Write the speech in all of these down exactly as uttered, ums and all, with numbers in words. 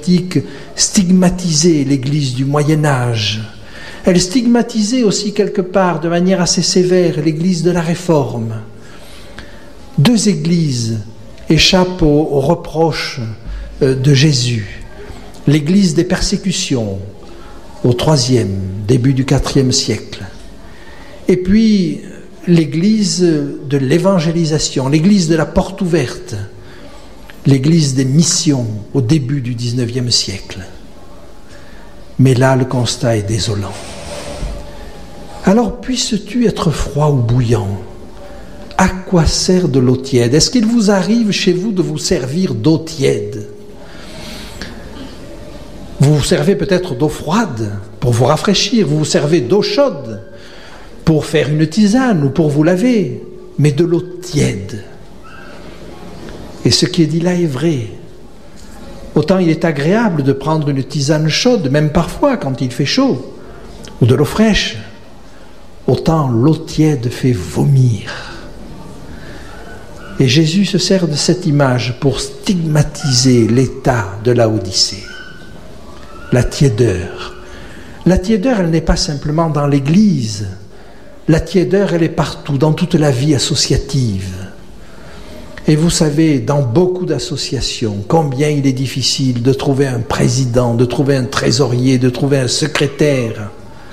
ecclésiastique stigmatisait l'Église du Moyen-Âge. Elle stigmatisait aussi quelque part, de manière assez sévère, l'Église de la Réforme. Deux églises échappent aux, aux reproches euh, de Jésus. L'Église des persécutions, au troisième, début du quatrième siècle. Et puis, l'Église de l'évangélisation, l'Église de la porte ouverte, l'Église des missions au début du dix-neuvième siècle. Mais là, le constat est désolant. Alors, puisses-tu être froid ou bouillant? À quoi sert de l'eau tiède? Est-ce qu'il vous arrive chez vous de vous servir d'eau tiède? Vous vous servez peut-être d'eau froide pour vous rafraîchir, vous vous servez d'eau chaude pour faire une tisane ou pour vous laver, mais de l'eau tiède. Et ce qui est dit là est vrai. Autant il est agréable de prendre une tisane chaude, même parfois quand il fait chaud, ou de l'eau fraîche, autant l'eau tiède fait vomir. Et Jésus se sert de cette image pour stigmatiser l'état de Laodicée. La tiédeur. La tiédeur, elle n'est pas simplement dans l'Église. La tiédeur, elle est partout, dans toute la vie associative. Et vous savez, dans beaucoup d'associations, combien il est difficile de trouver un président, de trouver un trésorier, de trouver un secrétaire.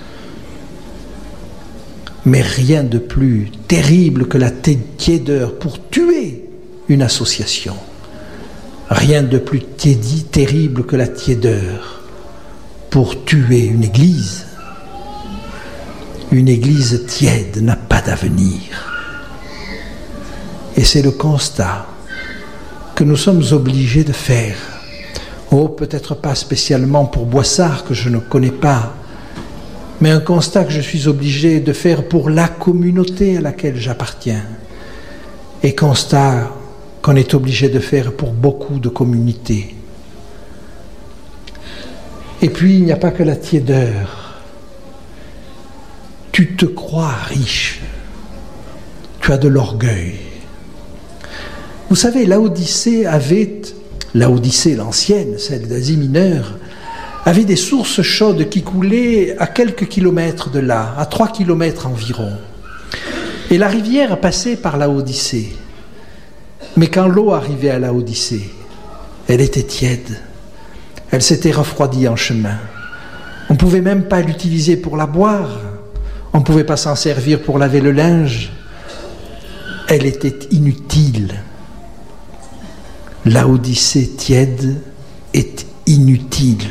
Mais rien de plus terrible que la tiédeur pour tuer une association. Rien de plus tiédi, terrible que la tiédeur pour tuer une église. Une église tiède n'a pas d'avenir. Et c'est le constat que nous sommes obligés de faire. Oh, peut-être pas spécialement pour Boissard, que je ne connais pas, mais un constat que je suis obligé de faire pour la communauté à laquelle j'appartiens. Et constat qu'on est obligé de faire pour beaucoup de communautés. Et puis, il n'y a pas que la tiédeur. Tu te crois riche. Tu as de l'orgueil. Vous savez, Laodicée avait, Laodicée l'ancienne, celle d'Asie mineure, avait des sources chaudes qui coulaient à quelques kilomètres de là, à trois kilomètres environ. Et la rivière passait par Laodicée. Mais quand l'eau arrivait à Laodicée, elle était tiède. Elle s'était refroidie en chemin. On ne pouvait même pas l'utiliser pour la boire. On ne pouvait pas s'en servir pour laver le linge. Elle était inutile. Laodicée tiède est inutile.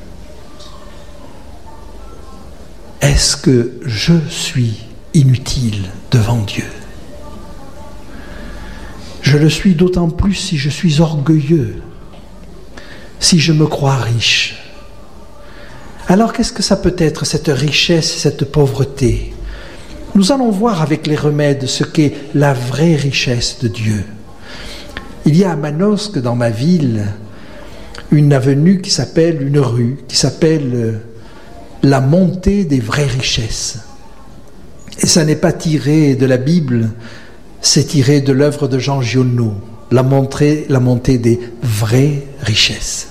Est-ce que je suis inutile devant Dieu? Je le suis d'autant plus si je suis orgueilleux, si je me crois riche. Alors qu'est-ce que ça peut être, cette richesse, cette pauvreté? Nous allons voir avec les remèdes ce qu'est la vraie richesse de Dieu. Il y a à Manosque, dans ma ville, une avenue qui s'appelle, une rue, qui s'appelle la montée des vraies richesses. Et ça n'est pas tiré de la Bible, c'est tiré de l'œuvre de Jean Giono, la montée, la montée des vraies richesses.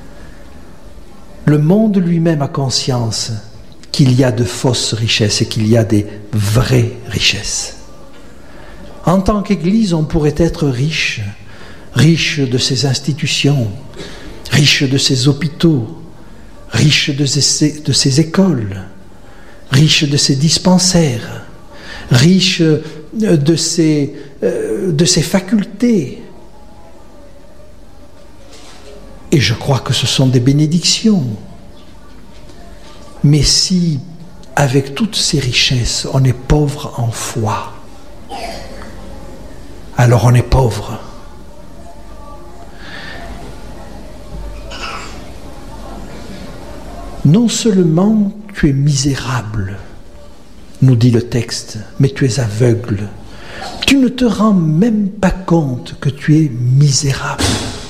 Le monde lui-même a conscience qu'il y a de fausses richesses et qu'il y a des vraies richesses. En tant qu'Église, on pourrait être riche, riche de ses institutions, riche de ses hôpitaux, riche de ses, de ses écoles, riche de ses dispensaires, riche de ses, euh, de ses facultés. Et je crois que ce sont des bénédictions. Mais si, avec toutes ces richesses, on est pauvre en foi, alors on est pauvre. Non seulement tu es misérable, nous dit le texte, mais tu es aveugle. Tu ne te rends même pas compte que tu es misérable.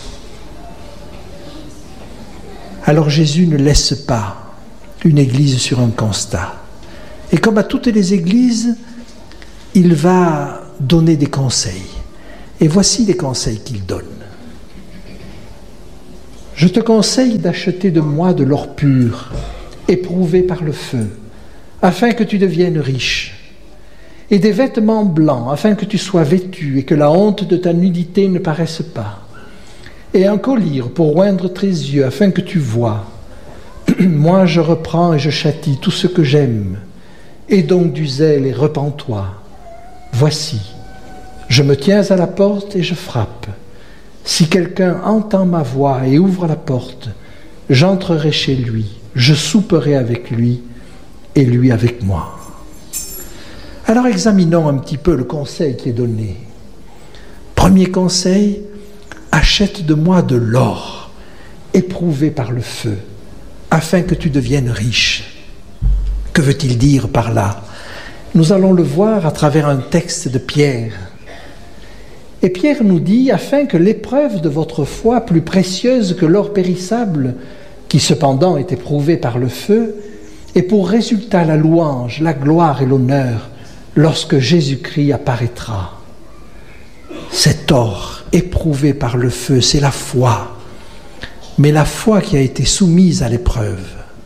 Alors Jésus ne laisse pas une église sur un constat. Et comme à toutes les églises, il va donner des conseils. Et voici les conseils qu'il donne. Je te conseille d'acheter de moi de l'or pur, éprouvé par le feu, afin que tu deviennes riche, et des vêtements blancs, afin que tu sois vêtu et que la honte de ta nudité ne paraisse pas, et un collier pour oindre tes yeux, afin que tu vois. Moi, je reprends et je châtie tout ce que j'aime. Aie donc du zèle et repens-toi. Voici, je me tiens à la porte et je frappe. Si quelqu'un entend ma voix et ouvre la porte, j'entrerai chez lui, je souperai avec lui et lui avec moi. Alors examinons un petit peu le conseil qui est donné. Premier conseil, achète de moi de l'or, éprouvé par le feu, afin que tu deviennes riche. Que veut-il dire par là? Nous allons le voir à travers un texte de Pierre. Et Pierre nous dit, afin que l'épreuve de votre foi, plus précieuse que l'or périssable, qui cependant est éprouvé par le feu, ait pour résultat la louange, la gloire et l'honneur, lorsque Jésus-Christ apparaîtra. Cet or éprouvé par le feu, c'est la foi, mais la foi qui a été soumise à l'épreuve.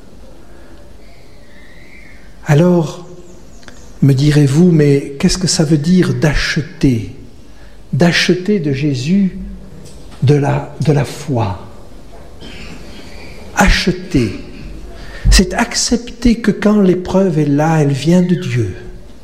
Alors, me direz-vous, mais qu'est-ce que ça veut dire d'acheter ? D'acheter de Jésus de la, de la foi. Acheter, c'est accepter que quand l'épreuve est là, elle vient de Dieu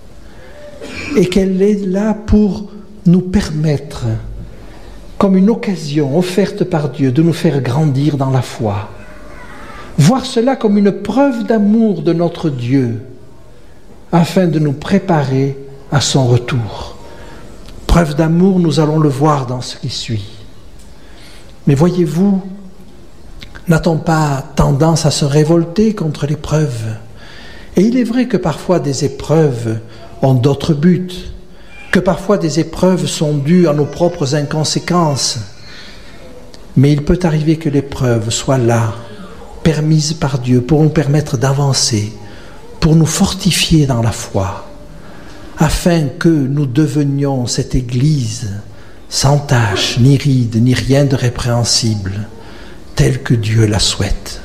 et qu'elle est là pour nous permettre, comme une occasion offerte par Dieu, de nous faire grandir dans la foi. Voir cela comme une preuve d'amour de notre Dieu, afin de nous préparer à son retour. Preuve d'amour, nous allons le voir dans ce qui suit. Mais voyez-vous, n'a-t-on pas tendance à se révolter contre l'épreuve? Et il est vrai que parfois des épreuves ont d'autres buts, que parfois des épreuves sont dues à nos propres inconséquences. Mais il peut arriver que l'épreuve soit là, permise par Dieu, pour nous permettre d'avancer, pour nous fortifier dans la foi, afin que nous devenions cette Église sans tache, ni ride, ni rien de répréhensible, telle que Dieu la souhaite.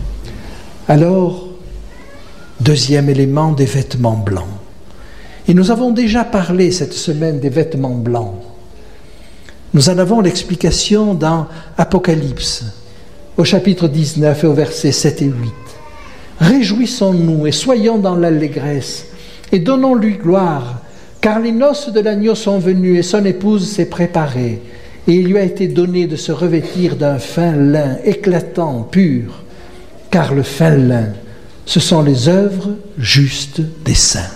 Alors, deuxième élément, des vêtements blancs. Et nous avons déjà parlé cette semaine des vêtements blancs. Nous en avons l'explication dans Apocalypse, au chapitre dix-neuf et au versets sept et huit. Réjouissons-nous et soyons dans l'allégresse, et donnons-lui gloire, car les noces de l'agneau sont venues et son épouse s'est préparée, et il lui a été donné de se revêtir d'un fin lin éclatant, pur, car le fin lin, ce sont les œuvres justes des saints.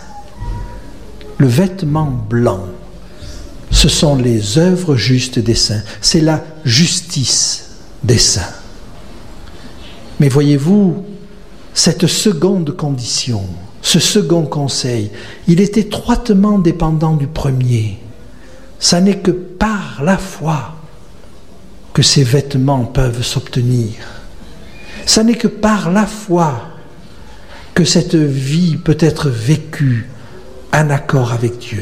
Le vêtement blanc, ce sont les œuvres justes des saints, c'est la justice des saints. Mais voyez-vous, cette seconde condition, ce second conseil, il est étroitement dépendant du premier. Ça n'est que par la foi que ces vêtements peuvent s'obtenir. Ça n'est que par la foi que cette vie peut être vécue en accord avec Dieu.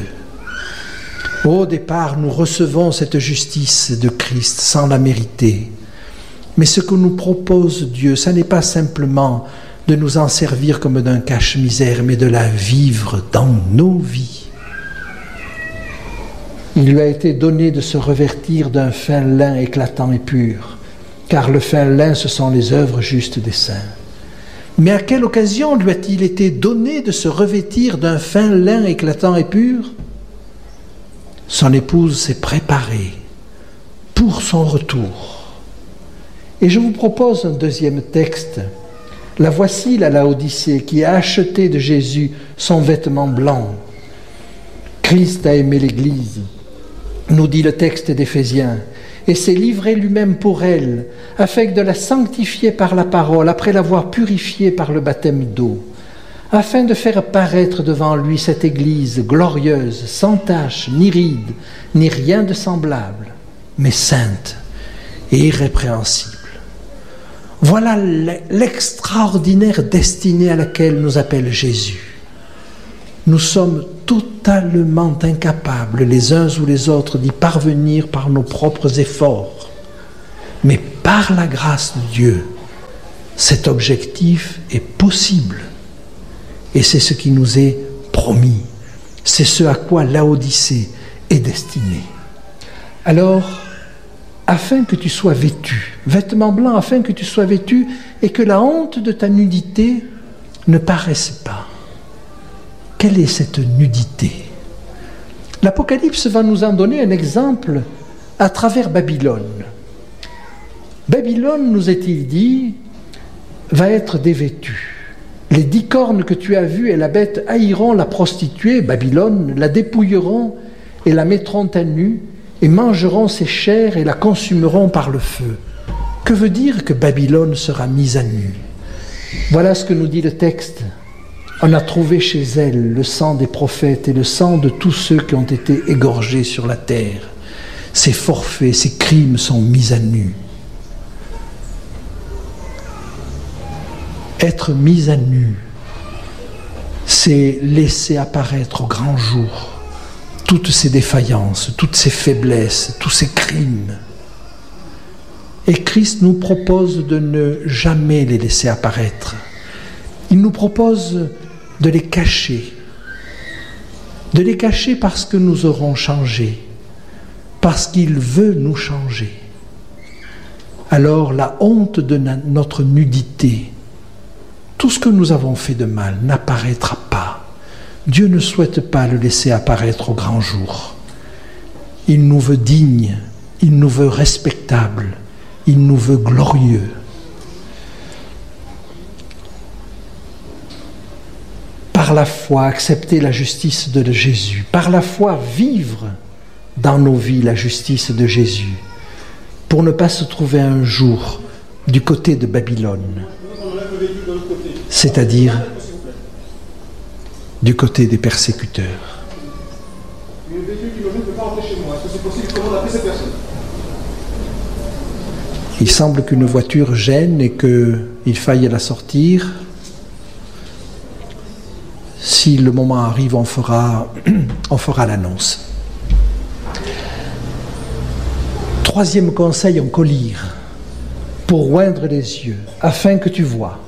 Au départ, nous recevons cette justice de Christ sans la mériter. Mais ce que nous propose Dieu, ça n'est pas simplement de nous en servir comme d'un cache-misère, mais de la vivre dans nos vies. Il lui a été donné de se revêtir d'un fin lin éclatant et pur, car le fin lin, ce sont les œuvres justes des saints. Mais à quelle occasion lui a-t-il été donné de se revêtir d'un fin lin éclatant et pur? Son épouse s'est préparée pour son retour. Et je vous propose un deuxième texte. La voici, la Laodicée, qui a acheté de Jésus son vêtement blanc. Christ a aimé l'Église, nous dit le texte d'Éphésiens, et s'est livré lui-même pour elle, afin de la sanctifier par la parole, après l'avoir purifiée par le baptême d'eau, afin de faire paraître devant lui cette Église glorieuse, sans tache, ni ride, ni rien de semblable, mais sainte et irrépréhensible. Voilà l'extraordinaire destinée à laquelle nous appelle Jésus. Nous sommes totalement incapables, les uns ou les autres, d'y parvenir par nos propres efforts. Mais par la grâce de Dieu, cet objectif est possible. Et c'est ce qui nous est promis. C'est ce à quoi Laodicée est destinée. Alors, afin que tu sois vêtu, vêtements blancs, afin que tu sois vêtu et que la honte de ta nudité ne paraisse pas. Quelle est cette nudité? L'Apocalypse va nous en donner un exemple à travers Babylone. Babylone, nous est-il dit, va être dévêtue. Les dix cornes que tu as vues et la bête haïront la prostituée, Babylone, la dépouilleront et la mettront à nu, et mangeront ses chairs et la consumeront par le feu. Que veut dire que Babylone sera mise à nu? Voilà ce que nous dit le texte. On a trouvé chez elle le sang des prophètes et le sang de tous ceux qui ont été égorgés sur la terre. Ses forfaits, ses crimes sont mis à nu. Être mis à nu, c'est laisser apparaître au grand jour toutes ces défaillances, toutes ces faiblesses, tous ces crimes. Et Christ nous propose de ne jamais les laisser apparaître. Il nous propose de les cacher. De les cacher parce que nous aurons changé, parce qu'il veut nous changer. Alors la honte de notre nudité, tout ce que nous avons fait de mal n'apparaîtra pas. Dieu ne souhaite pas le laisser apparaître au grand jour. Il nous veut dignes, il nous veut respectables, il nous veut glorieux. Par la foi, accepter la justice de Jésus. Par la foi, vivre dans nos vies la justice de Jésus. Pour ne pas se trouver un jour du côté de Babylone. C'est-à-dire du côté des persécuteurs. Il semble qu'une voiture gêne et qu'il faille la sortir. Si le moment arrive, on fera, on fera l'annonce. Troisième conseil en collyre, pour oindre les yeux, afin que tu vois.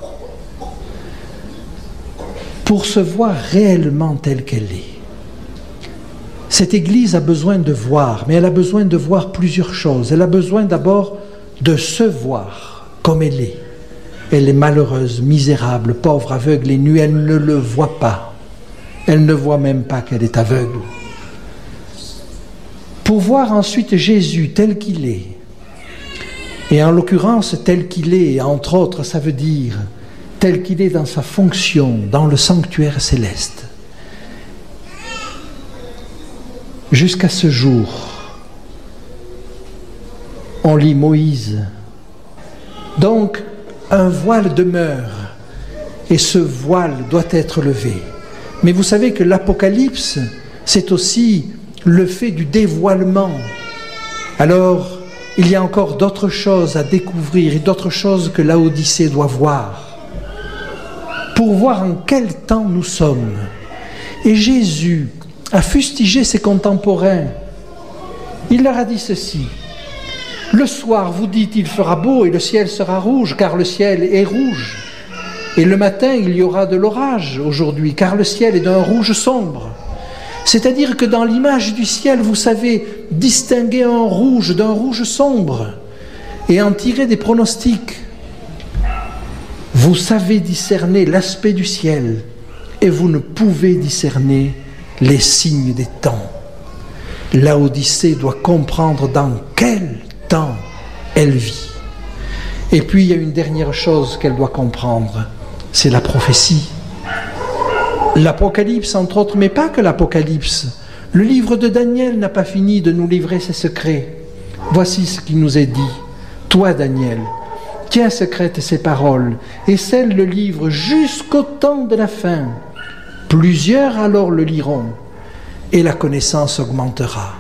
Pour se voir réellement telle qu'elle est. Cette Église a besoin de voir, mais elle a besoin de voir plusieurs choses. Elle a besoin d'abord de se voir comme elle est. Elle est malheureuse, misérable, pauvre, aveugle et nue. Elle ne le voit pas. Elle ne voit même pas qu'elle est aveugle. Pour voir ensuite Jésus tel qu'il est, et en l'occurrence tel qu'il est, entre autres, ça veut dire tel qu'il est dans sa fonction, dans le sanctuaire céleste. Jusqu'à ce jour, on lit Moïse. Donc, un voile demeure, et ce voile doit être levé. Mais vous savez que l'Apocalypse, c'est aussi le fait du dévoilement. Alors, il y a encore d'autres choses à découvrir et d'autres choses que Laodicée doit voir. Pour voir en quel temps nous sommes. Et Jésus a fustigé ses contemporains. Il leur a dit ceci. Le soir, vous dites, il fera beau et le ciel sera rouge, car le ciel est rouge. Et le matin, il y aura de l'orage aujourd'hui, car le ciel est d'un rouge sombre. C'est-à-dire que dans l'image du ciel, vous savez distinguer un rouge d'un rouge sombre et en tirer des pronostics. Vous savez discerner l'aspect du ciel et vous ne pouvez discerner les signes des temps. Laodicée doit comprendre dans quel temps elle vit. Et puis il y a une dernière chose qu'elle doit comprendre, c'est la prophétie. L'Apocalypse, entre autres, mais pas que l'Apocalypse. Le livre de Daniel n'a pas fini de nous livrer ses secrets. Voici ce qui nous est dit. Toi, Daniel, tiens secrètes ces paroles et scelle le livre jusqu'au temps de la fin. Plusieurs alors le liront et la connaissance augmentera.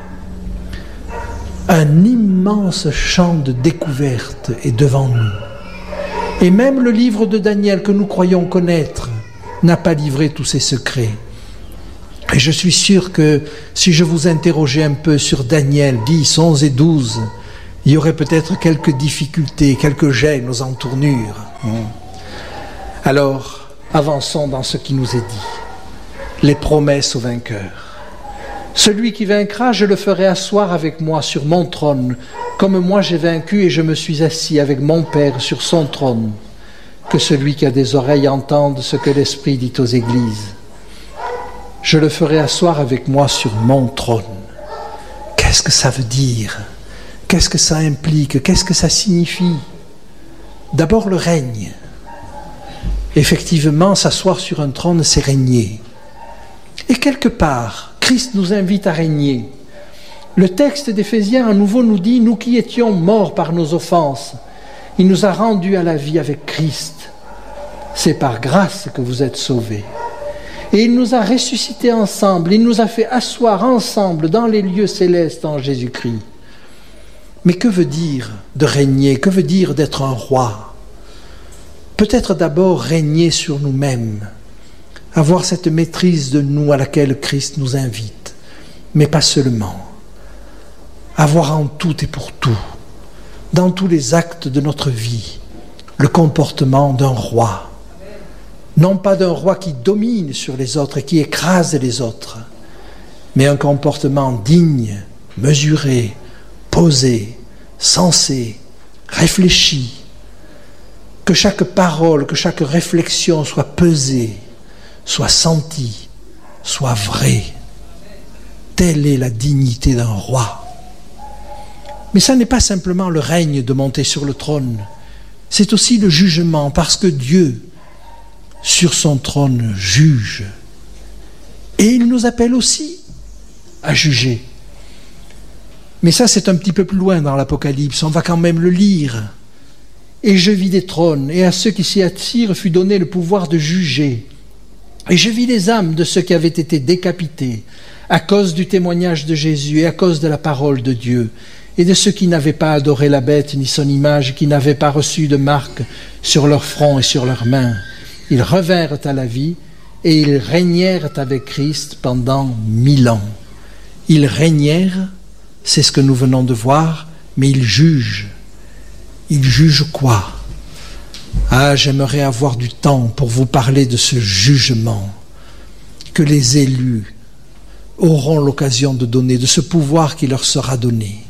Un immense champ de découverte est devant nous. Et même le livre de Daniel que nous croyons connaître n'a pas livré tous ses secrets. Et je suis sûr que si je vous interrogeais un peu sur Daniel dix, onze et douze, il y aurait peut-être quelques difficultés, quelques gênes aux entournures. Alors, avançons dans ce qui nous est dit. Les promesses au vainqueur. Celui qui vaincra, je le ferai asseoir avec moi sur mon trône, comme moi j'ai vaincu et je me suis assis avec mon Père sur son trône. Que celui qui a des oreilles entende ce que l'Esprit dit aux églises. Je le ferai asseoir avec moi sur mon trône. Qu'est-ce que ça veut dire ? Qu'est-ce que ça implique ? Qu'est-ce que ça signifie ? D'abord le règne. Effectivement, s'asseoir sur un trône, c'est régner. Et quelque part, Christ nous invite à régner. Le texte d'Éphésiens à nouveau nous dit « Nous qui étions morts par nos offenses, il nous a rendus à la vie avec Christ. C'est par grâce que vous êtes sauvés. Et il nous a ressuscités ensemble, il nous a fait asseoir ensemble dans les lieux célestes en Jésus-Christ. » Mais que veut dire de régner ? Que veut dire d'être un roi ? Peut-être d'abord régner sur nous-mêmes, avoir cette maîtrise de nous à laquelle Christ nous invite, mais pas seulement. Avoir en tout et pour tout, dans tous les actes de notre vie, le comportement d'un roi. Non pas d'un roi qui domine sur les autres et qui écrase les autres, mais un comportement digne, mesuré, posé, sensé, réfléchi. Que chaque parole, que chaque réflexion soit pesée, soit sentie, soit vraie. Telle est la dignité d'un roi. Mais ça n'est pas simplement le règne de monter sur le trône, c'est aussi le jugement, parce que Dieu, sur son trône, juge. Et il nous appelle aussi à juger. Mais ça, c'est un petit peu plus loin dans l'Apocalypse, on va quand même le lire. Et je vis des trônes, et à ceux qui s'y attirent fut donné le pouvoir de juger. Et je vis les âmes de ceux qui avaient été décapités, à cause du témoignage de Jésus et à cause de la parole de Dieu, et de ceux qui n'avaient pas adoré la bête ni son image, qui n'avaient pas reçu de marque sur leur front et sur leurs mains. Ils revinrent à la vie, et ils régnèrent avec Christ pendant mille ans. Ils régnèrent, c'est ce que nous venons de voir, mais ils jugent. Ils jugent quoi ? Ah, j'aimerais avoir du temps pour vous parler de ce jugement que les élus auront l'occasion de donner, de ce pouvoir qui leur sera donné.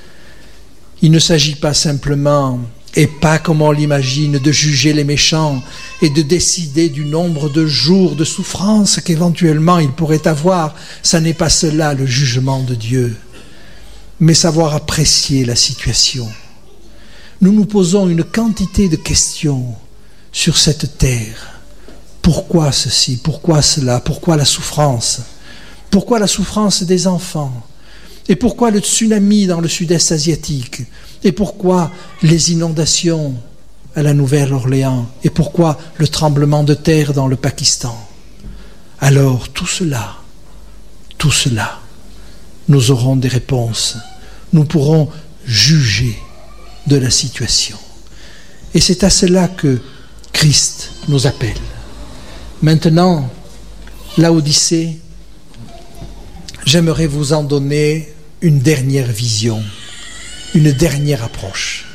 Il ne s'agit pas simplement, et pas comme on l'imagine, de juger les méchants et de décider du nombre de jours de souffrance qu'éventuellement ils pourraient avoir. Ça n'est pas cela le jugement de Dieu, mais savoir apprécier la situation. Nous nous posons une quantité de questions sur cette terre. Pourquoi ceci ? Pourquoi cela ? Pourquoi la souffrance ? Pourquoi la souffrance des enfants ? Et pourquoi le tsunami dans le sud-est asiatique ? Et pourquoi les inondations à la Nouvelle-Orléans ? Et pourquoi le tremblement de terre dans le Pakistan ? Alors, tout cela, tout cela, nous aurons des réponses. Nous pourrons juger de la situation. Et c'est à cela que Christ nous appelle. Maintenant, Laodicée, j'aimerais vous en donner une dernière vision, une dernière approche.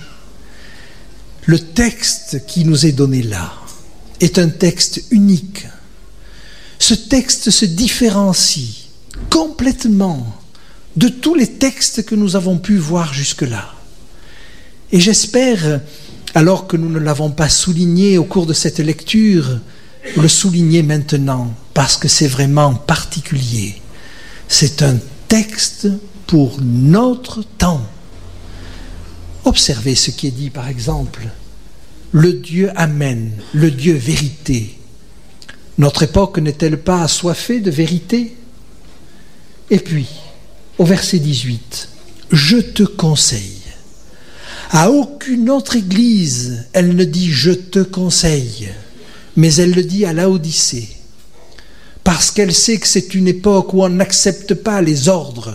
Le texte qui nous est donné là est un texte unique. Ce texte se différencie complètement de tous les textes que nous avons pu voir jusque-là. Et j'espère, alors que nous ne l'avons pas souligné au cours de cette lecture, le souligner maintenant, parce que c'est vraiment particulier. C'est un texte pour notre temps. Observez ce qui est dit, par exemple. Le Dieu Amen, le Dieu vérité. Notre époque n'est-elle pas assoiffée de vérité ? Et puis, au verset dix-huit, « Je te conseille ». À aucune autre église, elle ne dit « je te conseille », mais elle le dit à Laodicée, parce qu'elle sait que c'est une époque où on n'accepte pas les ordres.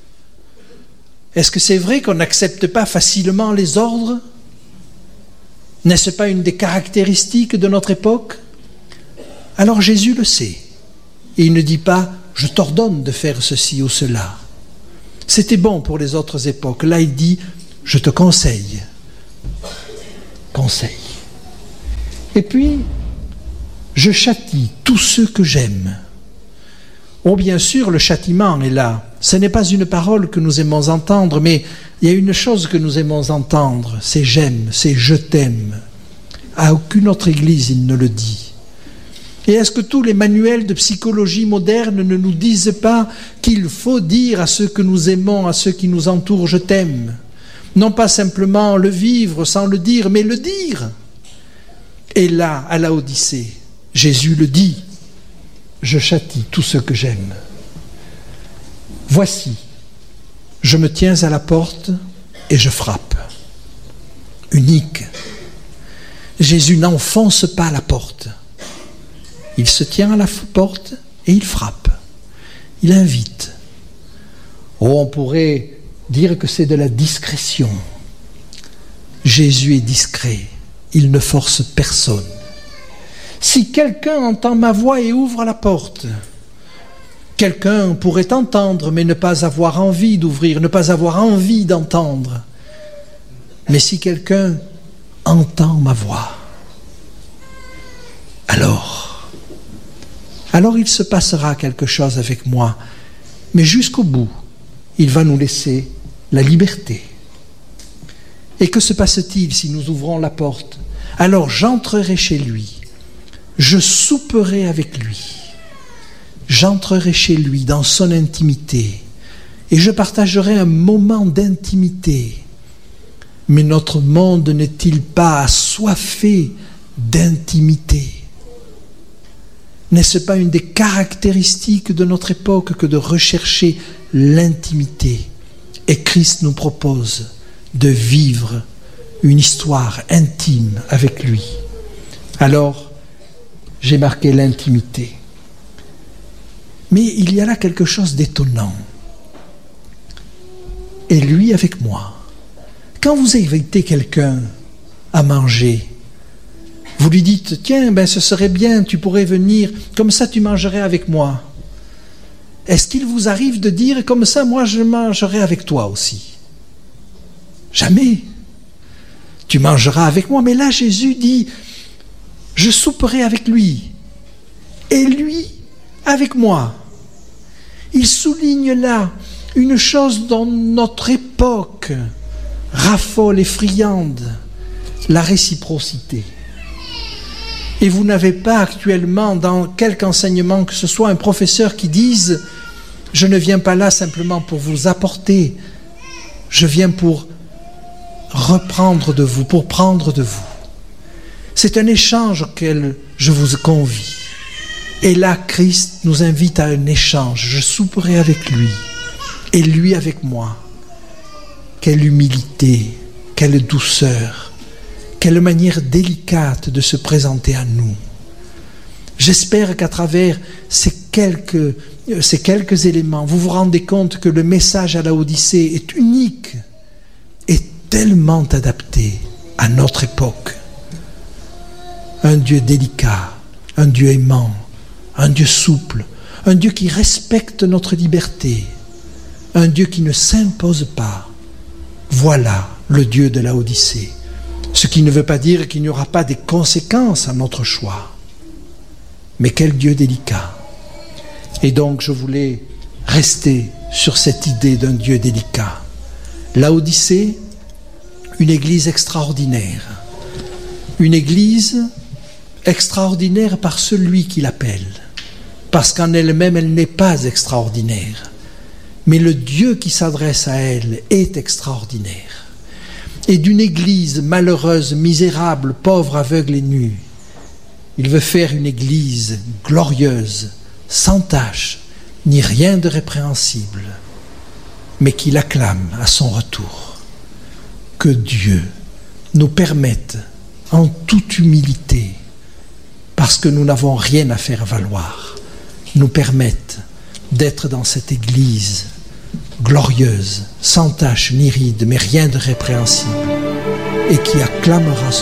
Est-ce que c'est vrai qu'on n'accepte pas facilement les ordres ? N'est-ce pas une des caractéristiques de notre époque ? Alors Jésus le sait, et il ne dit pas « je t'ordonne de faire ceci ou cela ». C'était bon pour les autres époques. Là, il dit « je te conseille. Conseil. Et puis, je châtie tous ceux que j'aime. Oh, bien sûr, le châtiment est là. Ce n'est pas une parole que nous aimons entendre, mais il y a une chose que nous aimons entendre, c'est j'aime, c'est je t'aime. À aucune autre église, il ne le dit. Et est-ce que tous les manuels de psychologie moderne ne nous disent pas qu'il faut dire à ceux que nous aimons, à ceux qui nous entourent, je t'aime? Non pas simplement le vivre sans le dire, mais le dire. Et là, à Laodicée, Jésus le dit, je châtie tous ceux que j'aime. Voici, je me tiens à la porte et je frappe. Unique. Jésus n'enfonce pas la porte. Il se tient à la porte et il frappe. Il invite. Oh, on pourrait dire que c'est de la discrétion. Jésus est discret. Il ne force personne. Si quelqu'un entend ma voix et ouvre la porte, quelqu'un pourrait entendre mais ne pas avoir envie d'ouvrir, ne pas avoir envie d'entendre. Mais si quelqu'un entend ma voix, alors, alors il se passera quelque chose avec moi. Mais jusqu'au bout, il va nous laisser la liberté. Et que se passe-t-il si nous ouvrons la porte? Alors j'entrerai chez lui. Je souperai avec lui, j'entrerai chez lui dans son intimité et je partagerai un moment d'intimité. Mais notre monde n'est-il pas assoiffé d'intimité? N'est-ce pas une des caractéristiques de notre époque que de rechercher l'intimité? Et Christ nous propose de vivre une histoire intime avec lui. Alors, j'ai marqué l'intimité. Mais il y a là quelque chose d'étonnant. Et lui avec moi. Quand vous invitez quelqu'un à manger, vous lui dites, tiens, ben ce serait bien, tu pourrais venir, comme ça tu mangerais avec moi. Est-ce qu'il vous arrive de dire, comme ça moi je mangerai avec toi aussi? Jamais. Tu mangeras avec moi. Mais là Jésus dit, je souperai avec lui, et lui avec moi. Il souligne là une chose dont notre époque raffole et friande, la réciprocité. Et vous n'avez pas actuellement, dans quelque enseignement que ce soit, un professeur qui dise « Je ne viens pas là simplement pour vous apporter, je viens pour reprendre de vous, pour prendre de vous. » C'est un échange auquel je vous convie. Et là, Christ nous invite à un échange. Je souperai avec lui et lui avec moi. Quelle humilité, quelle douceur, quelle manière délicate de se présenter à nous. J'espère qu'à travers ces quelques, ces quelques éléments, vous vous rendez compte que le message à Laodicée est unique et tellement adapté à notre époque. Un Dieu délicat, un Dieu aimant, un Dieu souple, un Dieu qui respecte notre liberté, un Dieu qui ne s'impose pas. Voilà le Dieu de Laodicée. Ce qui ne veut pas dire qu'il n'y aura pas des conséquences à notre choix. Mais quel Dieu délicat. Et donc je voulais rester sur cette idée d'un Dieu délicat. Laodicée, une église extraordinaire. Une église extraordinaire par celui qui l'appelle, parce qu'en elle-même, elle n'est pas extraordinaire. Mais le Dieu qui s'adresse à elle est extraordinaire. Et d'une église malheureuse, misérable, pauvre, aveugle et nue, il veut faire une église glorieuse, sans tache, ni rien de répréhensible, mais qui l'acclame à son retour. Que Dieu nous permette, en toute humilité, parce que nous n'avons rien à faire valoir, nous permette d'être dans cette église glorieuse, sans tache ni ride, mais rien de répréhensible, et qui acclamera